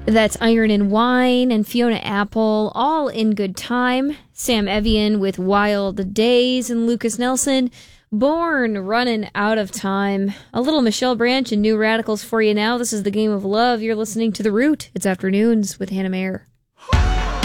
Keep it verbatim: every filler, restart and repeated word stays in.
That's Iron and Wine and Fiona Apple, all in good time. Sam Evian with Wild Days and Lucas Nelson, Born Running Out of Time. A little Michelle Branch and New Radicals for you now. This is The Game of Love. You're listening to The Root. It's Afternoons with Hannah Mayer.